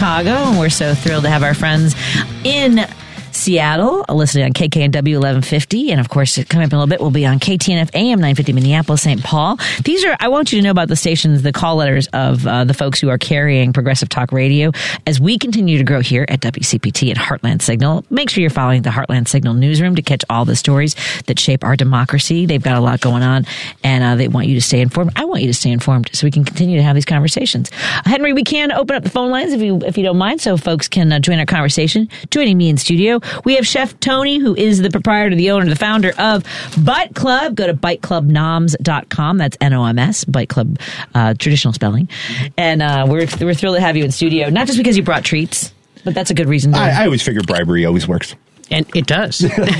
Chicago, and we're so thrilled to have our friends in Seattle, listening on KKNW 1150, and of course, coming up in a little bit, we'll be on KTNF AM 950 Minneapolis, St. Paul. These are, I want you to know about the stations, the call letters of the folks who are carrying Progressive Talk Radio as we continue to grow here at WCPT and Heartland Signal. Make sure you're following the Heartland Signal newsroom to catch all the stories that shape our democracy. They've got a lot going on, and they want you to stay informed. I want you to stay informed so we can continue to have these conversations. Henry, we can open up the phone lines if you don't mind, so folks can join our conversation. Joining me in studio, we have Chef Tony, who is the proprietor, the owner, the founder of Bite Club. Go to biteclubnoms.com. That's NOMS, Bite Club, traditional spelling. And we're thrilled to have you in studio, not just because you brought treats, but that's a good reason. I always figure bribery always works. And it does.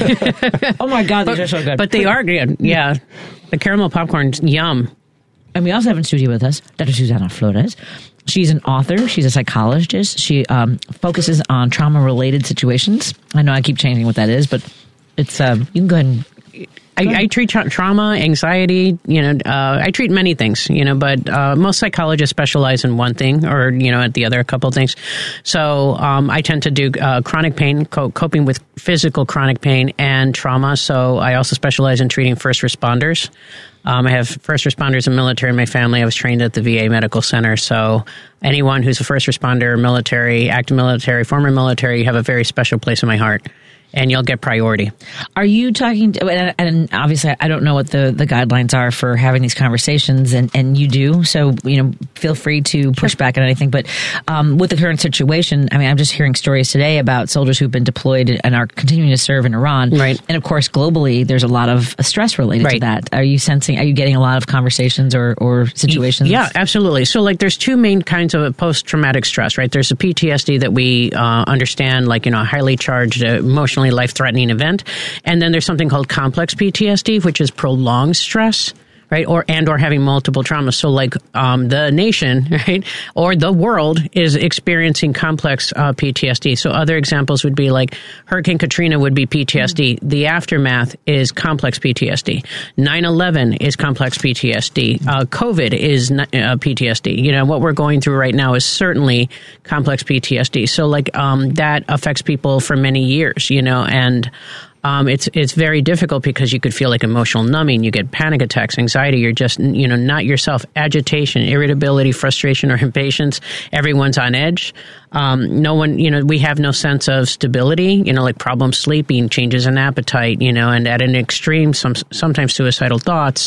Oh, my God, these are so good. But they are good, yeah. The caramel popcorn's yum. And we also have in studio with us Dr. Susana Flores. She's an author. She's a psychologist. She focuses on trauma-related situations. I know I keep changing what that is, but it's you can go ahead and... I treat trauma, anxiety, I treat many things, but most psychologists specialize in one thing or, at the other a couple of things. So I tend to do chronic pain, coping with physical chronic pain and trauma. So I also specialize in treating first responders. I have first responders and military in my family. I was trained at the VA Medical Center. So anyone who's a first responder, military, active military, former military, you have a very special place in my heart. And you'll get priority. Are you talking, and obviously I don't know what the guidelines are for having these conversations, and you do, so, feel free to push back on anything. But with the current situation, I mean, I'm just hearing stories today about soldiers who've been deployed and are continuing to serve in Iran. Right. And of course, globally, there's a lot of stress related to that. Are you getting a lot of conversations or situations? Yeah, absolutely. So there's two main kinds of post-traumatic stress, right? There's the PTSD that we understand, a highly charged, emotionally life-threatening event. And then there's something called complex PTSD, which is prolonged stress, right? Or having multiple traumas. So the nation, right? Or the world is experiencing complex PTSD. So other examples would be Hurricane Katrina would be PTSD. The aftermath is complex PTSD. 9/11 is complex PTSD. COVID is PTSD. What we're going through right now is certainly complex PTSD. So that affects people for many years, and it's very difficult because you could feel emotional numbing. You get panic attacks, anxiety. You're just, not yourself. Agitation, irritability, frustration, or impatience. Everyone's on edge. No one, we have no sense of stability, problem sleeping, changes in appetite, and at an extreme, sometimes suicidal thoughts.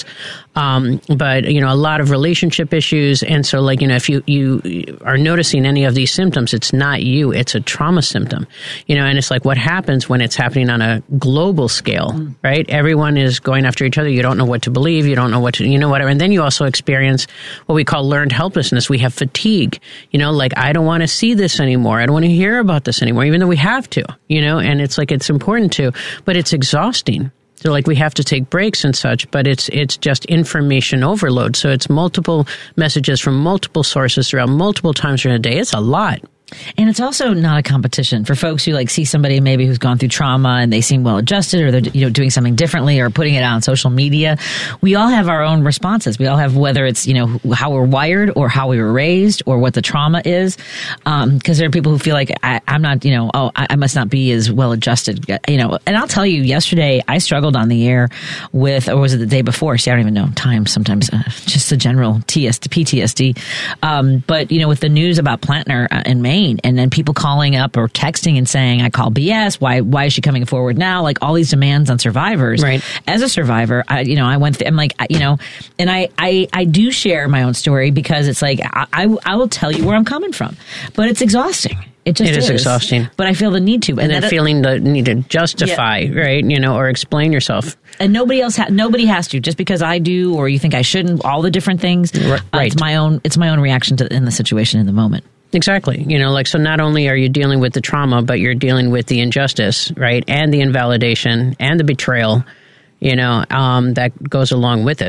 But, a lot of relationship issues. And so if you are noticing any of these symptoms, it's not you, it's a trauma symptom, and it's what happens when it's happening on a global scale, right? Everyone is going after each other. You don't know what to believe. You don't know what to, whatever. And then you also experience what we call learned helplessness. We have fatigue, I don't want to see this anymore. I don't want to hear about this anymore, even though we have to, and it's it's important to, but it's exhausting. So we have to take breaks and such, but it's just information overload. So it's multiple messages from multiple sources throughout multiple times during the day. It's a lot. And it's also not a competition for folks who see somebody maybe who's gone through trauma and they seem well adjusted, or they're doing something differently or putting it out on social media. We all have our own responses. We all have, whether it's how we're wired or how we were raised or what the trauma is. Because there are people who feel I'm not I must not be as well adjusted. And I'll tell you, yesterday I struggled on the air with, or was it the day before? See, I don't even know time sometimes. Just the general PTSD. But with the news about Plantner in Maine. And then people calling up or texting and saying, I call BS. Why is she coming forward now? All these demands on survivors. Right. As a survivor, I went through, and I do share my own story because it's I will tell you where I'm coming from, but it's exhausting. It is exhausting. But I feel the need to. And then feeling the need to justify, right? Or explain yourself. And nobody has to, just because I do, or you think I shouldn't, all the different things. Right. It's my own reaction in the situation in the moment. Exactly. So not only are you dealing with the trauma, but you're dealing with the injustice, right? And the invalidation and the betrayal, that goes along with it.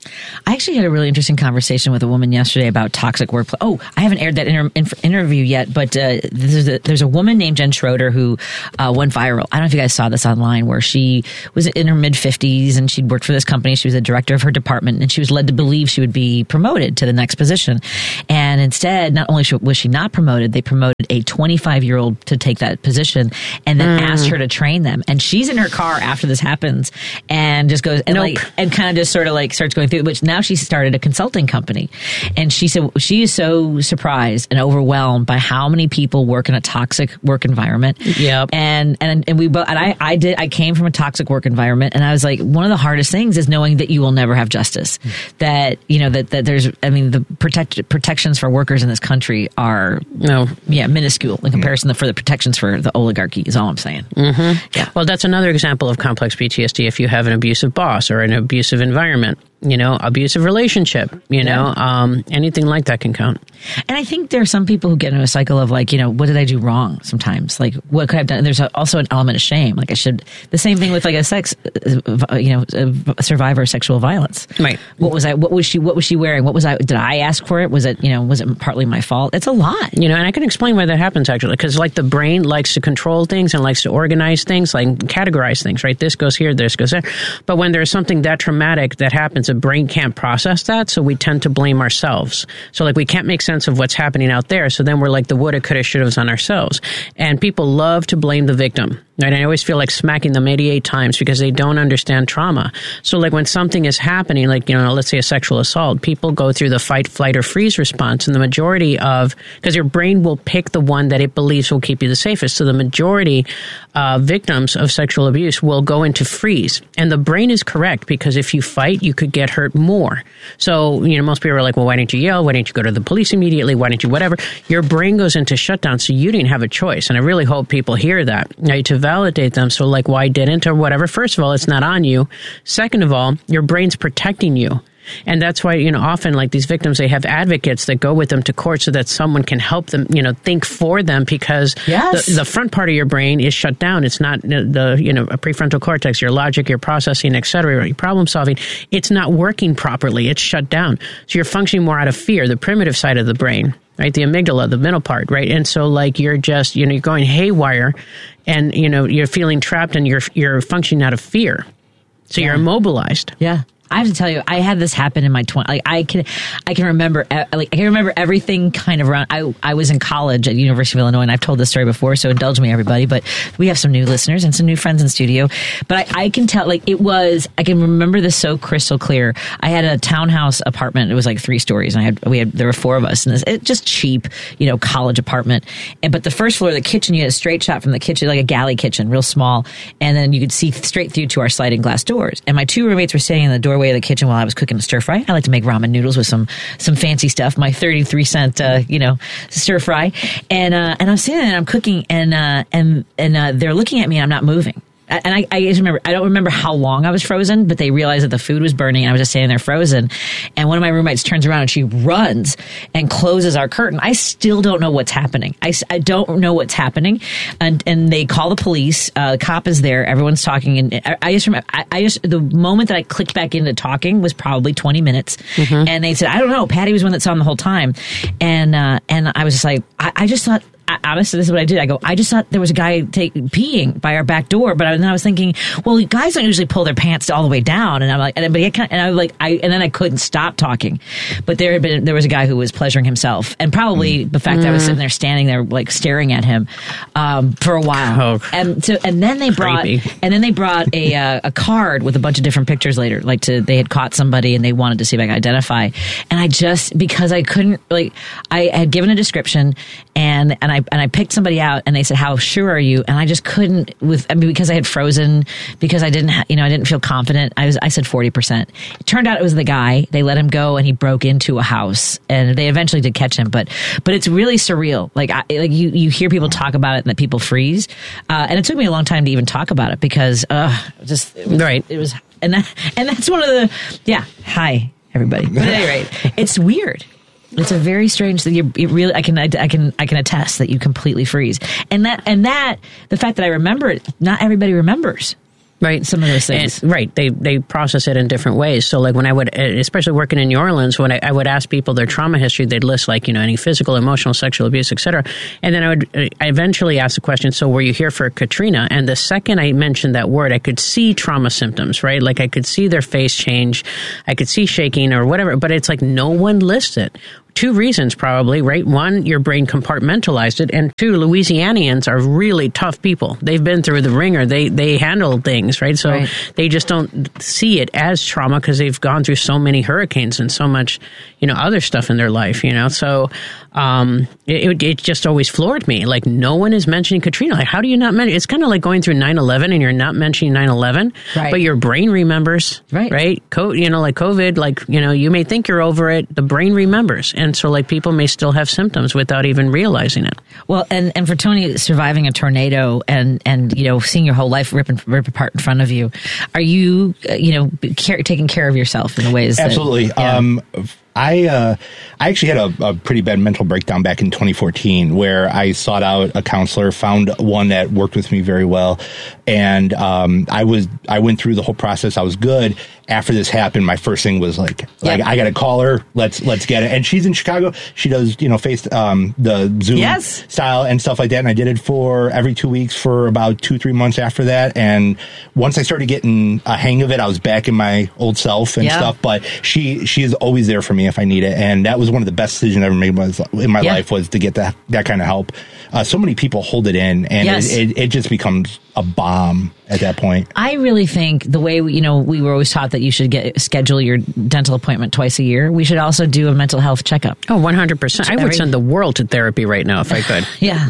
I actually had a really interesting conversation with a woman yesterday about toxic workplace. Oh, I haven't aired that interview yet, but there's a woman named Jen Schroeder who went viral. I don't know if you guys saw this online, where she was in her mid-50s and she'd worked for this company. She was the director of her department, and she was led to believe she would be promoted to the next position. And instead, not only was she not promoted, they promoted a 25-year-old to take that position and then asked her to train them. And she's in her car after this happens and just goes and and kind of just sort of like starts going through, which now she started a consulting company. And she said she is so surprised and overwhelmed by how many people work in a toxic work environment. Yep. And we both, and I came from a toxic work environment, and I was like, one of the hardest things is knowing that you will never have justice. That, you know, that there's, I mean, the protections for workers in this country are minuscule in comparison for the protections for the oligarchy is all I'm saying. Mm-hmm. Yeah. Well, that's another example of complex PTSD. If you have an abusive boss or an abusive environment, you know, abusive relationship, anything like that can count. And I think there are some people who get into a cycle of like, you know, what did I do wrong sometimes? Like, what could I have done? And there's also an element of shame. Like the same thing with like a survivor of sexual violence. Right. What was she wearing? Did I ask for it? Was it partly my fault? It's a lot. You know, and I can explain why that happens actually, because like the brain likes to control things and likes to organize things, like categorize things, right? This goes here, this goes there. But when there's something that traumatic that happens, the brain can't process that, so we tend to blame ourselves. So like we can't make sense of what's happening out there, so then we're like the woulda, coulda, shoulda's on ourselves. And people love to blame the victim. Right? I always feel like smacking them 88 times because they don't understand trauma. So like when something is happening, like, you know, let's say a sexual assault, people go through the fight, flight, or freeze response. And the majority because your brain will pick the one that it believes will keep you the safest. So the majority of victims of sexual abuse will go into freeze. And the brain is correct, because if you fight, you could get hurt more. So, you know, most people are like, well, why didn't you yell? Why didn't you go to the police immediately? Why didn't you whatever? Your brain goes into shutdown, so you didn't have a choice. And I really hope people hear that. Now, to validate them. So like, why didn't or whatever? First of all, it's not on you. Second of all, your brain's protecting you. And that's why, you know, often like these victims, they have advocates that go with them to court so that someone can help them, you know, think for them, because the front part of your brain is shut down. It's not the, you know, prefrontal cortex, your logic, your processing, et cetera, your problem solving. It's not working properly. It's shut down. So you're functioning more out of fear, the primitive side of the brain. Right, the amygdala, the middle part, right? And so like you're just, you know, you're going haywire, and, you know, you're feeling trapped, and you're functioning out of fear. So you're immobilized. Yeah. I have to tell you, I had this happen in my 20s. Like I can remember everything kind of around. I was in college at University of Illinois, and I've told this story before, so indulge me, everybody. But we have some new listeners and some new friends in studio. But I can tell, like I can remember this so crystal clear. I had a townhouse apartment. It was like 3 stories, and there were 4 of us, and it just cheap, you know, college apartment. But the first floor, the kitchen, you had a straight shot from the kitchen, like a galley kitchen, real small, and then you could see straight through to our sliding glass doors. And my 2 roommates were standing in the doorway of the kitchen while I was cooking a stir fry. I like to make ramen noodles with some fancy stuff. My 33-cent, stir fry. And I'm sitting there and I'm cooking, and they're looking at me, and I'm not moving. And I just remember, I don't remember how long I was frozen, but they realized that the food was burning and I was just standing there frozen. And one of my roommates turns around and she runs and closes our curtain. I still don't know what's happening. I don't know what's happening. And they call the police. The cop is there. Everyone's talking. And I just remember, the moment that I clicked back into talking was probably 20 minutes. Mm-hmm. And they said, I don't know. Patty was one that saw him the whole time. And I was just like, I just thought, honestly, this is what I did. I just thought there was a guy peeing by our back door, but then I was thinking, well, guys don't usually pull their pants all the way down, and I'm like, and then I couldn't stop talking. But there was a guy who was pleasuring himself, and probably the fact that I was sitting there, standing there, like staring at him for a while. Oh, and then they brought a card with a bunch of different pictures later, they had caught somebody and they wanted to see if I could identify, and I just, because I couldn't, I had given a description and I picked somebody out, and they said, how sure are you? And I just couldn't, because I had frozen, because I didn't feel confident. I said 40%. It turned out it was the guy. They let him go, and he broke into a house, and they eventually did catch him. But it's really surreal. You hear people talk about it, and that people freeze. And it took me a long time to even talk about it, because it was, and that's one of the, hi everybody. But at any rate, it's weird. It's a very strange thing. I can attest that you completely freeze, and that the fact that I remember it, not everybody remembers. Right. Some of those things. And, right. They process it in different ways. So like when I would, especially working in New Orleans, when I would ask people their trauma history, they'd list like, any physical, emotional, sexual abuse, etc. And then I eventually ask the question, so were you here for Katrina? And the second I mentioned that word, I could see trauma symptoms, right? Like I could see their face change. I could see shaking or whatever, but it's like no one lists it. Two reasons probably, right? One, your brain compartmentalized it. And two, Louisianians are really tough people. They've been through the ringer. They handle things, right? So they just don't see it as trauma because they've gone through so many hurricanes and so much, other stuff in their life, So it just always floored me. Like no one is mentioning Katrina. Like how do you not mention? It's kind of like going through 9/11 and you're not mentioning 9/11, but your brain remembers, right? Like COVID, like, you may think you're over it. The brain remembers. And so like people may still have symptoms without even realizing it. Well, and for Tony, surviving a tornado and seeing your whole life rip apart in front of you, are you, taking care of yourself in the ways Absolutely. I actually had a pretty bad mental breakdown back in 2014 where I sought out a counselor, found one that worked with me very well. And I went through the whole process. I was good. After this happened, my first thing was like I got to call her. Let's get it. And she's in Chicago. She does, face the Zoom style and stuff like that. And I did it for every 2 weeks for about 2-3 months after that. And once I started getting a hang of it, I was back in my old self and stuff. But she is always there for me if I need it. And that was one of the best decisions I ever made in my life was to get that kind of help. So many people hold it in and it just becomes a bomb at that point. I really think the way, we were always taught that you should schedule your dental appointment twice a year. We should also do a mental health checkup. Oh, 100%. I would send the world to therapy right now if I could. Yeah.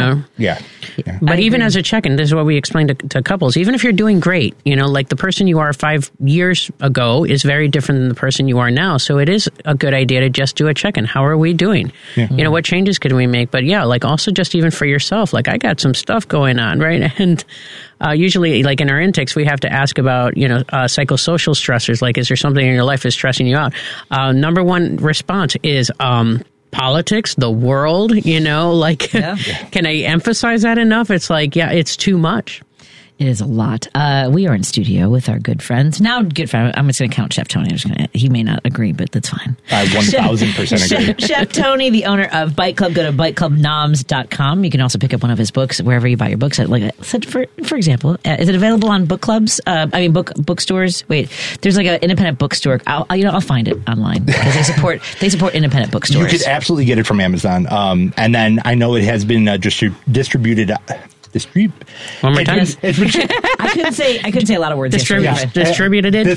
But even as a check-in, this is what we explain to couples. Even if you're doing great, like the person you are 5 years ago is very different than the person you are now. So it is a good idea to just do a check-in. How are we doing? Yeah. What changes can we make? But like also just even for yourself, like I got some stuff going on, right? And usually, like in our intakes, we have to ask about, psychosocial stressors. Like, is there something in your life that's stressing you out? Number one response is politics, the world, Can I emphasize that enough? It's like, it's too much. It is a lot. We are in studio with our good friends. Now, good friend. I'm just going to count Chef Tony. He may not agree, but that's fine. I 1,000% agree. Chef Tony, the owner of Bite Club. Go to biteclubnoms.com. You can also pick up one of his books wherever you buy your books. Like I said, for example, is it available on book clubs? Bookstores. Wait, there's like an independent bookstore. I'll find it online because they support independent bookstores. You could absolutely get it from Amazon. And then I know it has been distributed. One more time. I couldn't say a lot of words. Distributed it.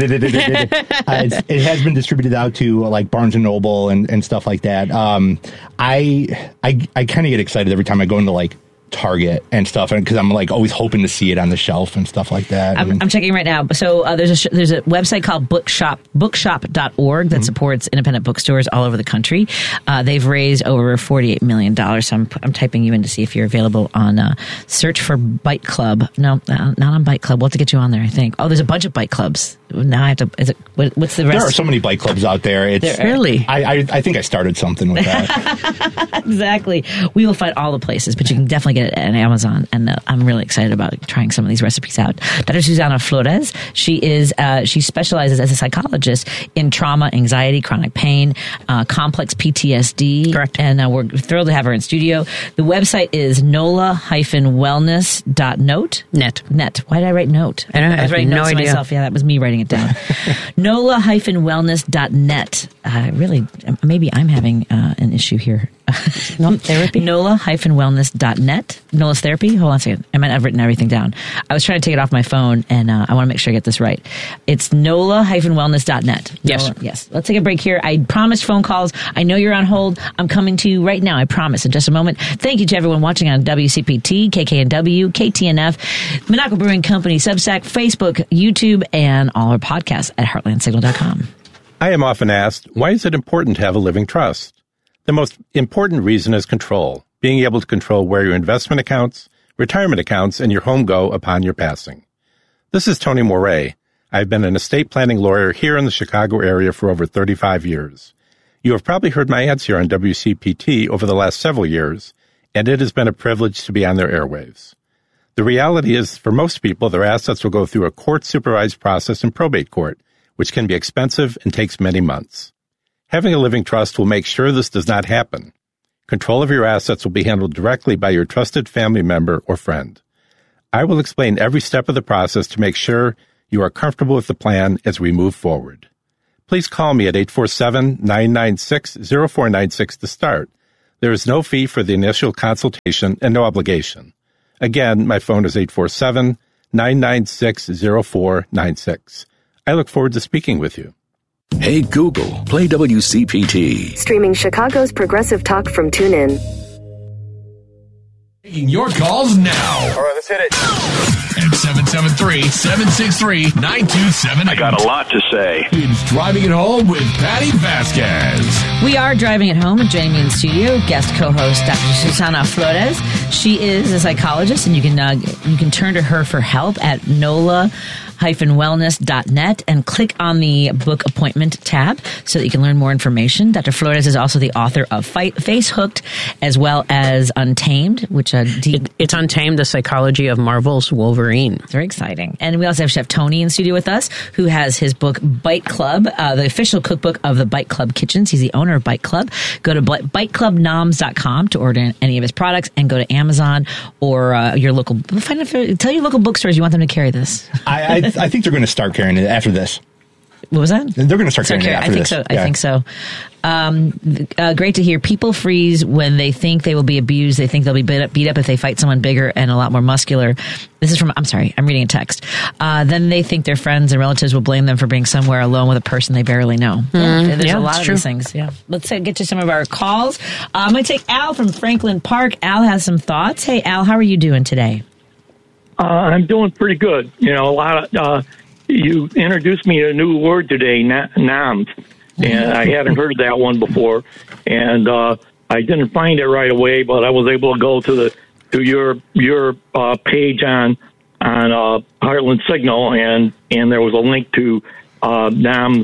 It has been distributed out to like Barnes and Noble and stuff like that. I kind of get excited every time I go into like Target and stuff, and because I'm like always hoping to see it on the shelf and stuff like that. I'm checking right now. So there's a website called bookshop.org that supports independent bookstores all over the country. They've raised over $48 million. So I'm typing you in to see if you're available on search for Bite Club. No, not on Bite Club. We'll have to get you on there, I think. Oh, there's a bunch of Bite Clubs. Now I have to. What's the rest? There are so many Bite Clubs out there. Really? I think I started something with that. Exactly. We will find all the places, but you can definitely get it at Amazon, and I'm really excited about trying some of these recipes out. Dr. Susana Flores, she specializes as a psychologist in trauma, anxiety, chronic pain, complex PTSD. Correct. And we're thrilled to have her in studio. The website is NOLA-wellness.net. Why did I write note? I was writing notes to myself. Yeah, that was me writing it down. NOLA-wellness.net. Really, maybe I'm having an issue here. Therapy? NOLA-wellness.net. NOLA's therapy? Hold on a second. I might have written everything down. I was trying to take it off my phone, and I want to make sure I get this right. It's NOLA-wellness.net. Yes. Yes. Let's take a break here. I promised phone calls. I know you're on hold. I'm coming to you right now. I promise. In just a moment. Thank you to everyone watching on WCPT, KKNW, KTNF, Monaco Brewing Company, Substack, Facebook, YouTube, and all our podcasts at heartlandsignal.com. I am often asked, why is it important to have a living trust? The most important reason is control, being able to control where your investment accounts, retirement accounts, and your home go upon your passing. This is Tony Moret. I've been an estate planning lawyer here in the Chicago area for over 35 years. You have probably heard my ads here on WCPT over the last several years, and it has been a privilege to be on their airwaves. The reality is, for most people, their assets will go through a court-supervised process in probate court, which can be expensive and takes many months. Having a living trust will make sure this does not happen. Control of your assets will be handled directly by your trusted family member or friend. I will explain every step of the process to make sure you are comfortable with the plan as we move forward. Please call me at 847-996-0496 to start. There is no fee for the initial consultation and no obligation. Again, my phone is 847-996-0496. I look forward to speaking with you. Hey Google, play WCPT. Streaming Chicago's progressive talk from TuneIn. Taking your calls now. All right, let's hit it. At 773-763-9278. I got a lot to say. It's Driving It Home with Patty Vasquez. We are driving it home. Joining me in studio, guest co-host Dr. Susana Flores. She is a psychologist, and you can turn to her for help at NOLA-wellness.net and click on the book appointment tab so that you can learn more information. Dr. Flores is also the author of Face Hooked as well as Untamed, which it's Untamed, the Psychology of Marvel's Wolverine. Very exciting. And we also have Chef Tony in studio with us, who has his book Bite Club, the official cookbook of the Bite Club Kitchens. He's the owner of Bite Club. Go to biteclubnoms.com to order any of his products, and go to Amazon or your local. Tell your local bookstores you want them to carry this. I think they're going to start carrying it after this. What was that? They're going to start carrying it after this. I think so. Great to hear. People freeze when they think they will be abused. They think they'll be beat up if they fight someone bigger and a lot more muscular. This is from, I'm reading a text. Then they think their friends and relatives will blame them for being somewhere alone with a person they barely know. There's a lot of these things. Yeah. Let's get to some of our calls. I'm going to take Al from Franklin Park. Al has some thoughts. Hey, Al, how are you doing today? I'm doing pretty good. You know, a lot of you introduced me to a new word today, NOMS, and I hadn't heard that one before, and I didn't find it right away, but I was able to go to your page on Heartland Signal, and there was a link to NOMS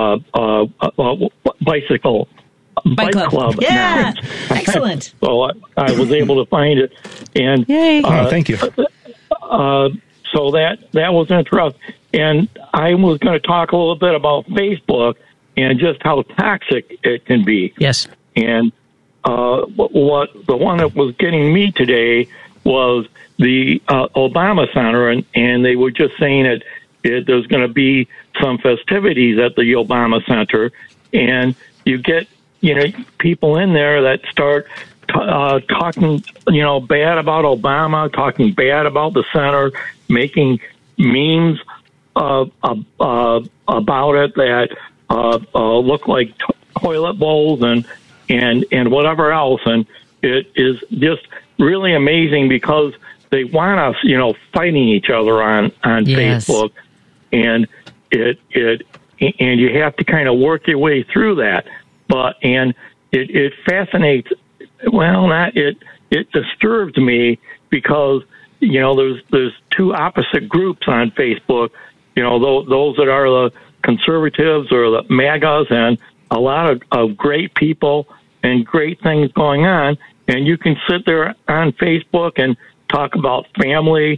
Bike Club. Yeah, excellent. So I was able to find it, and thank you. So that was interesting. And I was going to talk a little bit about Facebook and just how toxic it can be. Yes. And what the one that was getting me today was the Obama Center, and they were just saying that there's going to be some festivities at the Obama Center, and you get people in there that start talking bad about Obama, talking bad about the center, making memes about it that look like toilet bowls and whatever else, and it is just really amazing because they want us fighting each other on Facebook, and it you have to kind of work your way through that, and it fascinates. Well, it disturbs me because there's two opposite groups on Facebook. Those that are the conservatives or the MAGAs, and a lot of great people and great things going on. And you can sit there on Facebook and talk about family,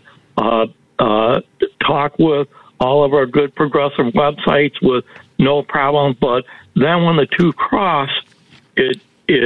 talk with all of our good progressive websites with no problem. But then when the two cross, it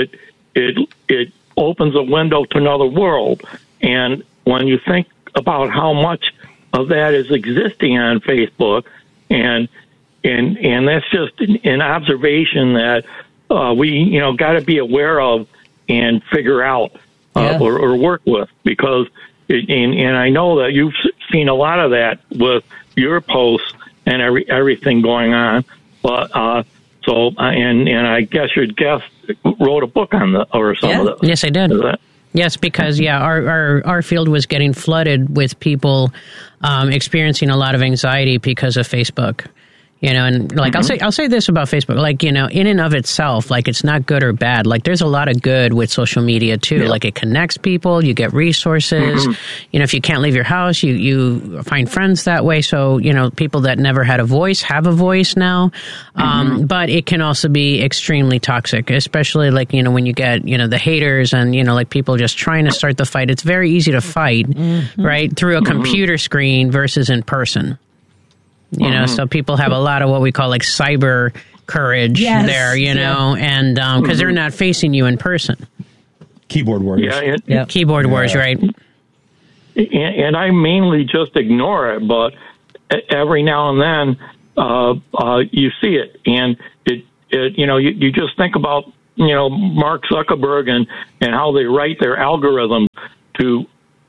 opens a window to another world. And when you think about how much of that is existing on Facebook, and that's just an observation that we got to be aware of and figure out or work with, because and I know that you've seen a lot of that with your posts and everything going on, but so and I guess your guest wrote a book on some of those. Yes, I did. Yes, because our field was getting flooded with people experiencing a lot of anxiety because of Facebook. You know, and like I'll say this about Facebook, like, you know, in and of itself, like it's not good or bad. Like there's a lot of good with social media too. Like it connects people, you get resources. You know, if you can't leave your house, you find friends that way. So, you know, people that never had a voice have a voice now. But it can also be extremely toxic, especially like, you know, when you get, you know, the haters and, you know, like people just trying to start the fight. It's very easy to fight, right, through a computer screen versus in person. You know, so people have a lot of what we call like cyber courage there, you know, and because they're not facing you in person. Keyboard warriors. Keyboard warriors, right. And I mainly just ignore it, but every now and then you see it. And, you know, you just think about, you know, Mark Zuckerberg and how they write their algorithm to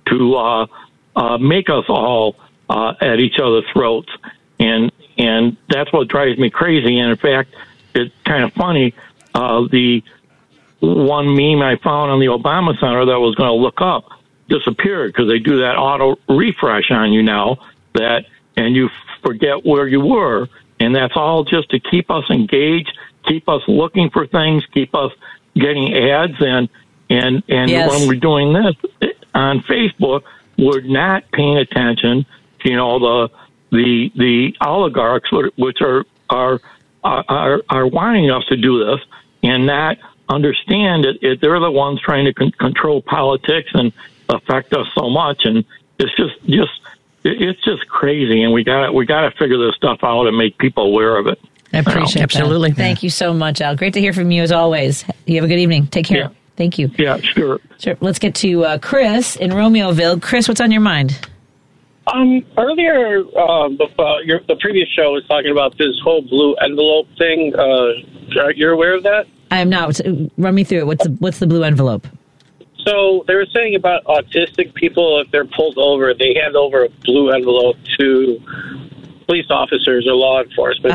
make us all at each other's throats. And that's what drives me crazy. And in fact, it's kind of funny. The one meme I found on the Obama Center that I was going to look up disappeared because they do that auto refresh on you now and you forget where you were. And that's all just to keep us engaged, keep us looking for things, keep us getting ads. And when we're doing this on Facebook, we're not paying attention to, you know, the oligarchs, which are wanting us to do this and not understand it. They're the ones trying to control politics and affect us so much, and it's just crazy. And we got to figure this stuff out and make people aware of it. I appreciate absolutely. That. Thank you so much, Al. Great to hear from you as always. You have a good evening. Take care. Yeah. Thank you. Yeah, sure. Let's get to Chris in Romeoville. Chris, what's on your mind? Earlier, the previous show was talking about this whole blue envelope thing. You're aware of that? I am not. Run me through it. What's the blue envelope? So they were saying about autistic people, if they're pulled over, they hand over a blue envelope to police officers or law enforcement,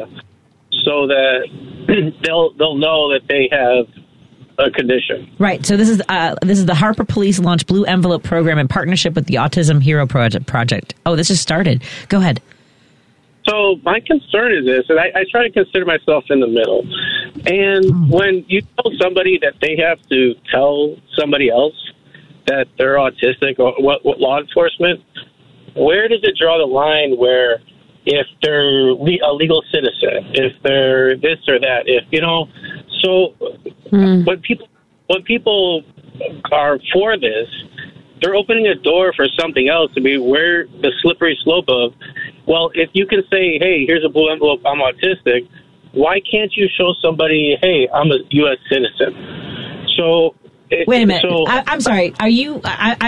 so that they'll know that they have a condition. Right. So this is the Harper Police launched Blue Envelope program in partnership with the Autism Hero Project. Oh, this has started. Go ahead. So my concern is this, and I try to consider myself in the middle. And when you tell somebody that they have to tell somebody else that they're autistic, or what law enforcement, where does it draw the line where if they're a legal citizen, if they're this or that, if, you know, so when people are for this, they're opening a door for something else to be where the slippery slope of, well, if you can say, hey, here's a blue envelope, I'm autistic, why can't you show somebody, hey, I'm a U.S. citizen? So wait a minute. I'm sorry. Are you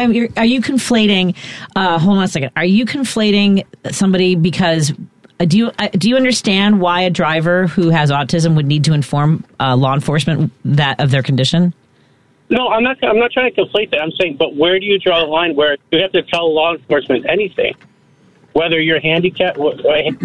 conflating? Hold on a second. Are you conflating somebody because? Do you understand why a driver who has autism would need to inform law enforcement that of their condition? No, I'm not trying to conflate that. I'm saying, but where do you draw the line where you have to tell law enforcement anything, whether you're handicapped, whether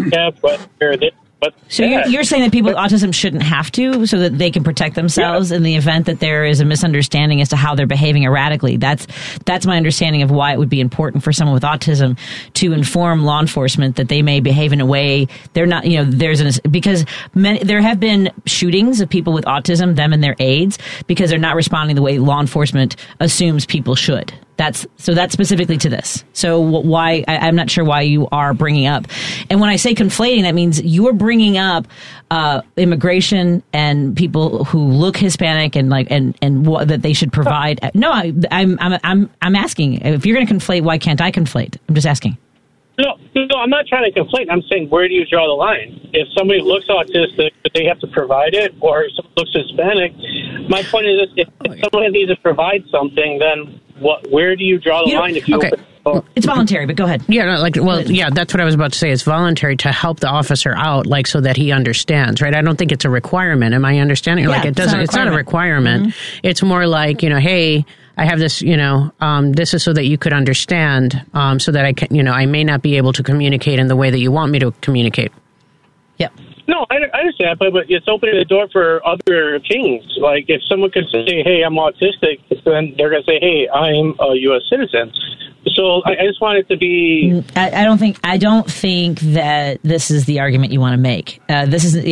you're this? So you're saying that people with autism shouldn't have to, so that they can protect themselves in the event that there is a misunderstanding as to how they're behaving erratically. That's my understanding of why it would be important for someone with autism to inform law enforcement that they may behave in a way they're not. You know, because there have been shootings of people with autism, them and their aides, because they're not responding the way law enforcement assumes people should. That's specifically to this. So why, I'm not sure why you are bringing up. And when I say conflating, that means you're bringing up immigration and people who look Hispanic and what, that they should provide. No, I'm asking, if you're going to conflate, why can't I conflate? I'm just asking. No, I'm not trying to conflate. I'm saying, where do you draw the line? If somebody looks autistic, they have to provide it, or if someone looks Hispanic, my point is this, if someone needs to provide something, then where do you draw the line if you open the door? It's voluntary, but go ahead. Yeah, that's what I was about to say. It's voluntary to help the officer out, like, so that he understands, right? I don't think it's a requirement. Am I understanding? Yeah, It's not a requirement. Mm-hmm. It's more like, hey, I have this, this is so that you could understand, so that I can, I may not be able to communicate in the way that you want me to communicate. Yep. No, I understand, but it's opening the door for other things. Like, if someone could say, hey, I'm autistic, then they're going to say, hey, I'm a U.S. citizen. So I just want it to be. I don't think that this is the argument you want to make. This is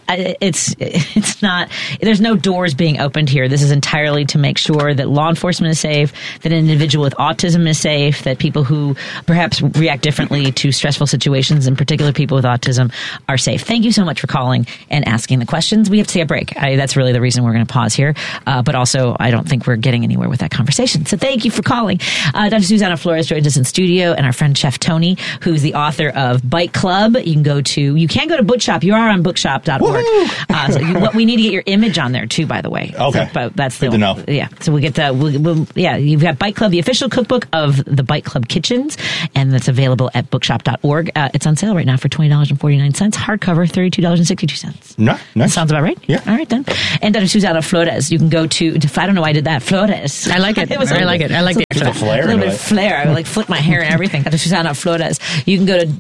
it's not. There's no doors being opened here. This is entirely to make sure that law enforcement is safe, that an individual with autism is safe, that people who perhaps react differently to stressful situations, in particular people with autism, are safe. Thank you so much for calling and asking the questions. We have to take a break. That's really the reason we're going to pause here. But also, I don't think we're getting anywhere with that conversation. So thank you for calling. Dr. Susana Flores joins us in studio, and our friend Chef Tony, who's the author of Bite Club. You can go to Bookshop. You are on bookshop.org. So we need to get your image on there too, by the way. Okay. So, that's good to know. Yeah. So we get you've got Bite Club, the official cookbook of the Bite Club Kitchens, and that's available at bookshop.org. It's on sale right now for $20.49. Hardcover, $32.62. Nice. That sounds about right. Yeah. All right then. And Dr. Susana Flores, you can go to I don't know why I did that. Flores. I like it. I like it. I like the Just a flair. A little bit of flair. I would flip my hair and everything. Dr. Susana Flores. You can go to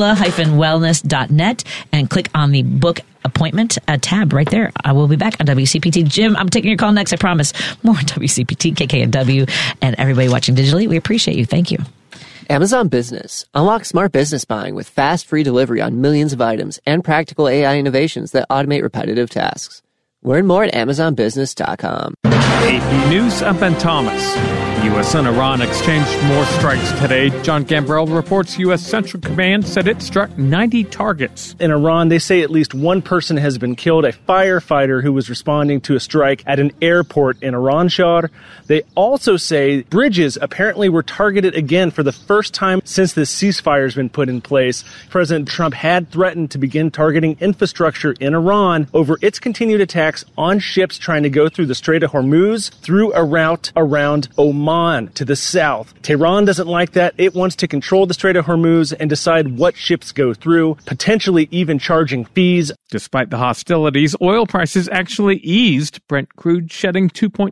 NOLA-wellness.net and click on the book appointment tab right there. I will be back on WCPT. Jim, I'm taking your call next, I promise. More on WCPT, KKNW, and everybody watching digitally. We appreciate you. Thank you. Amazon Business. Unlock smart business buying with fast, free delivery on millions of items and practical AI innovations that automate repetitive tasks. Learn more at AmazonBusiness.com. AP News, I'm Ben Thomas. U.S. and Iran exchanged more strikes today. John Gambrell reports U.S. Central Command said it struck 90 targets. In Iran, they say at least one person has been killed, a firefighter who was responding to a strike at an airport in Iranshah. They also say bridges apparently were targeted again for the first time since this ceasefire has been put in place. President Trump had threatened to begin targeting infrastructure in Iran over its continued attacks on ships trying to go through the Strait of Hormuz through a route around Oman to the south. Tehran doesn't like that. It wants to control the Strait of Hormuz and decide what ships go through, potentially even charging fees. Despite the hostilities, oil prices actually eased, Brent crude shedding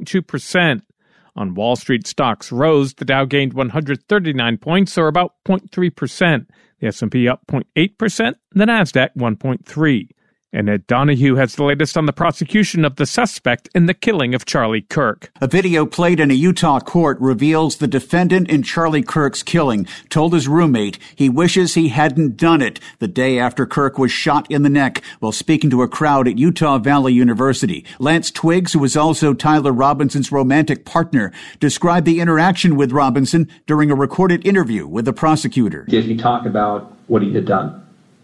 2.2%. On Wall Street, stocks rose. The Dow gained 139 points, or about 0.3%. The S&P up 0.8%, the Nasdaq 1.3%. And Ed Donahue has the latest on the prosecution of the suspect in the killing of Charlie Kirk. A video played in a Utah court reveals the defendant in Charlie Kirk's killing told his roommate he wishes he hadn't done it the day after Kirk was shot in the neck while speaking to a crowd at Utah Valley University. Lance Twiggs, who was also Tyler Robinson's romantic partner, described the interaction with Robinson during a recorded interview with the prosecutor. Did he talk about what he had done?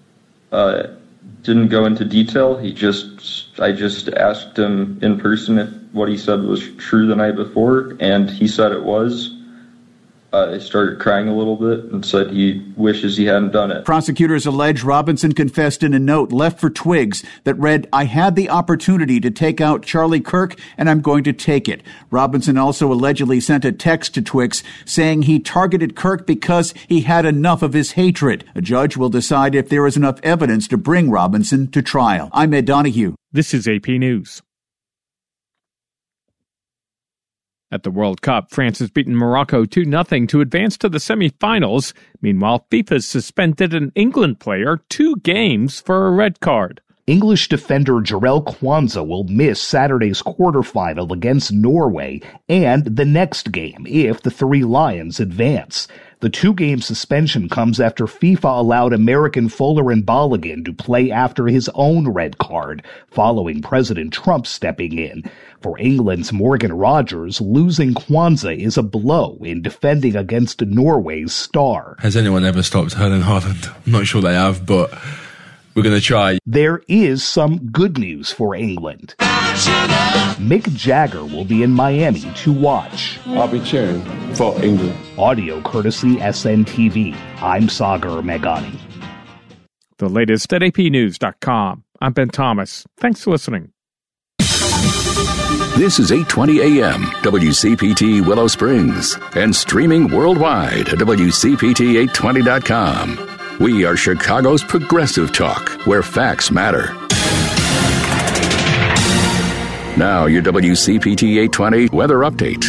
Didn't go into detail. I just asked him in person if what he said was true the night before, and he said it was. I started crying a little bit and said he wishes he hadn't done it. Prosecutors allege Robinson confessed in a note left for Twiggs that read, "I had the opportunity to take out Charlie Kirk, and I'm going to take it." Robinson also allegedly sent a text to Twiggs saying he targeted Kirk because he had enough of his hatred. A judge will decide if there is enough evidence to bring Robinson to trial. I'm Ed Donahue. This is AP News. At the World Cup, France has beaten Morocco 2-0 to advance to the semi-finals. Meanwhile, FIFA's suspended an England player 2 games for a red card. English defender Jarell Quansah will miss Saturday's quarterfinal against Norway and the next game if the Three Lions advance. The 2-game suspension comes after FIFA allowed American Folarin Balogun to play after his own red card, following President Trump stepping in. For England's Morgan Rogers, losing Quansah is a blow in defending against Norway's star. Has anyone ever stopped Erling Haaland? I'm not sure they have, but we're going to try. There is some good news for England. Mick Jagger will be in Miami to watch. I'll be cheering for England. Audio courtesy SNTV. I'm Sagar Meghani. The latest at apnews.com. I'm Ben Thomas. Thanks for listening. This is 820 AM, WCPT Willow Springs, and streaming worldwide at WCPT820.com. We are Chicago's progressive talk, where facts matter. Now, your WCPT 820 weather update.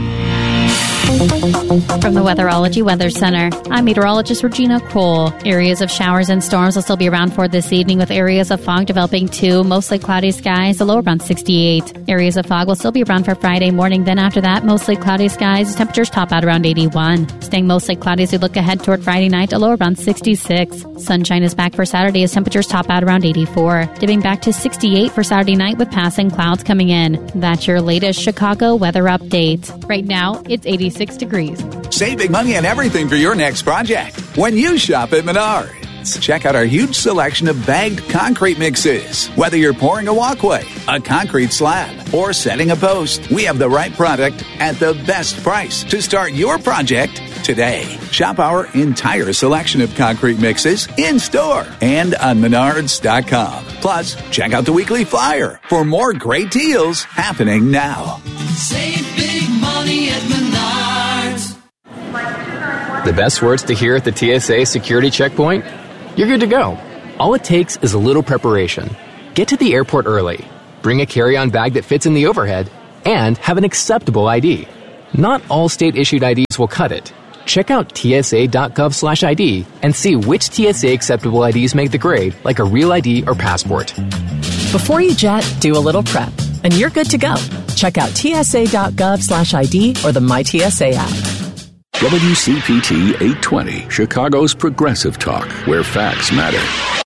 From the Weatherology Weather Center, I'm meteorologist Regina Cole. Areas of showers and storms will still be around for this evening, with areas of fog developing too. Mostly cloudy skies, the low around 68. Areas of fog will still be around for Friday morning. Then after that, mostly cloudy skies. Temperatures top out around 81. Staying mostly cloudy as we look ahead toward Friday night, a low around 66. Sunshine is back for Saturday as temperatures top out around 84. Dipping back to 68 for Saturday night with passing clouds coming in. That's your latest Chicago weather update. Right now, it's 86 degrees. Save big money on everything for your next project when you shop at Menards. Check out our huge selection of bagged concrete mixes. Whether you're pouring a walkway, a concrete slab, or setting a post, we have the right product at the best price to start your project today. Shop our entire selection of concrete mixes in-store and on Menards.com. Plus, check out the weekly flyer for more great deals happening now. Save big money at Menards. The best words to hear at the TSA security checkpoint? You're good to go. All it takes is a little preparation. Get to the airport early, bring a carry-on bag that fits in the overhead, and have an acceptable ID. Not all state-issued IDs will cut it. Check out tsa.gov/ID and see which TSA acceptable IDs make the grade, like a real ID or passport. Before you jet, do a little prep, and you're good to go. Check out tsa.gov/ID or the MyTSA app. WCPT 820, Chicago's Progressive Talk, where facts matter.